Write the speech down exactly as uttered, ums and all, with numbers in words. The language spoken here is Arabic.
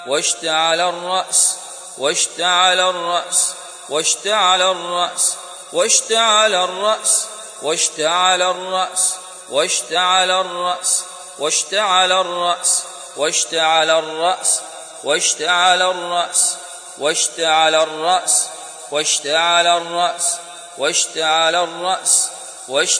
واشتعل الرأس واشتعل الرأس واشتعل الرأس واشتعل الرأس واشتعل الرأس واشتعل الرأس واشتعل الرأس واشتعل الرأس واشتعل الرأس واشتعل الرأس واشتعل الرأس واشتعل الرأس واشتعل